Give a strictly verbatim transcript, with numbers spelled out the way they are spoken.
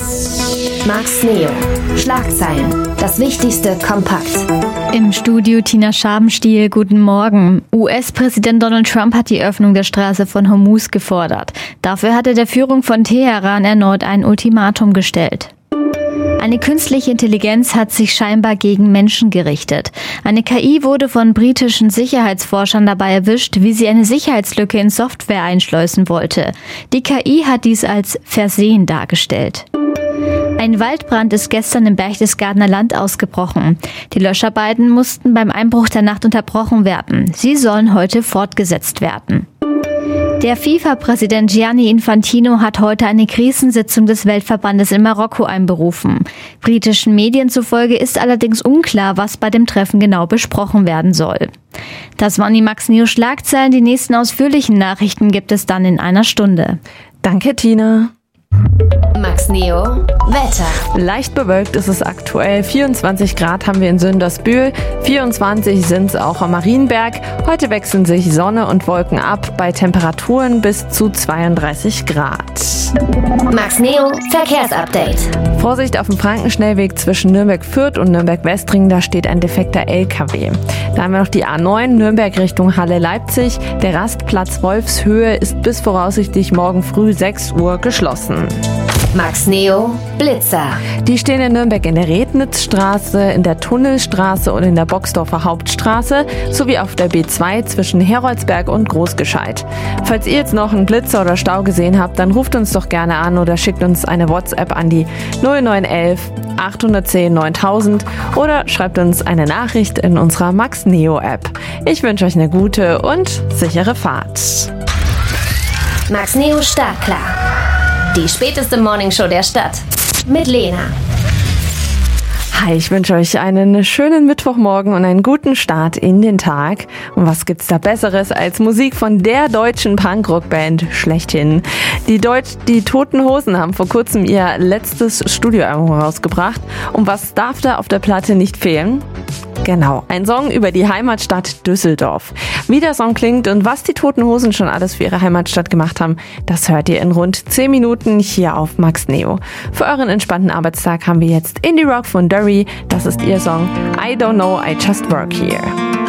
Max Neo. Schlagzeilen. Das Wichtigste kompakt. Im Studio Tina Schabenstiel, guten Morgen. U S-Präsident Donald Trump hat die Öffnung der Straße von Hormuz gefordert. Dafür hat er der Führung von Teheran erneut ein Ultimatum gestellt. Eine künstliche Intelligenz hat sich scheinbar gegen Menschen gerichtet. Eine K I wurde von britischen Sicherheitsforschern dabei erwischt, wie sie eine Sicherheitslücke in Software einschleusen wollte. Die K I hat dies als Versehen dargestellt. Ein Waldbrand ist gestern im Berchtesgadener Land ausgebrochen. Die Löscharbeiten mussten beim Einbruch der Nacht unterbrochen werden. Sie sollen heute fortgesetzt werden. Der FIFA-Präsident Gianni Infantino hat heute eine Krisensitzung des Weltverbandes in Marokko einberufen. Britischen Medien zufolge ist allerdings unklar, was bei dem Treffen genau besprochen werden soll. Das waren die Max Neo Schlagzeilen. Die nächsten ausführlichen Nachrichten gibt es dann in einer Stunde. Danke, Tina. Max Neo Wetter. Leicht bewölkt ist es aktuell. vierundzwanzig Grad haben wir in Sündersbühl. vierundzwanzig sind es auch am Marienberg. Heute wechseln sich Sonne und Wolken ab bei Temperaturen bis zu zweiunddreißig Grad. Max Neo Verkehrsupdate. Vorsicht auf dem Frankenschnellweg zwischen Nürnberg-Fürth und Nürnberg-Westring. Da steht ein defekter L K W. Da haben wir noch die A neun Nürnberg Richtung Halle-Leipzig. Der Rastplatz Wolfshöhe ist bis voraussichtlich morgen früh sechs Uhr geschlossen. Max Neo Blitzer. Die stehen in Nürnberg in der Rednitzstraße, in der Tunnelstraße und in der Boxdorfer Hauptstraße sowie auf der B zwei zwischen Heroldsberg und Großgescheit. Falls ihr jetzt noch einen Blitzer oder Stau gesehen habt, dann ruft uns doch gerne an oder schickt uns eine WhatsApp an die null neun elf achthundertzehn neuntausend oder schreibt uns eine Nachricht in unserer Max Neo App. Ich wünsche euch eine gute und sichere Fahrt. Max Neo Startklar. Die späteste Morningshow der Stadt mit Lena. Hi, ich wünsche euch einen schönen Mittwochmorgen und einen guten Start in den Tag. Und was gibt's da Besseres als Musik von der deutschen Punkrock-Band schlechthin? Die Deutsch, die Toten Hosen haben vor kurzem ihr letztes Studioalbum rausgebracht. Und was darf da auf der Platte nicht fehlen? Genau, ein Song über die Heimatstadt Düsseldorf. Wie der Song klingt und was die Toten Hosen schon alles für ihre Heimatstadt gemacht haben, das hört ihr in rund zehn Minuten hier auf Max Neo. Für euren entspannten Arbeitstag haben wir jetzt Indie Rock von Durry. Das ist ihr Song I Don't Know, I Just Work Here.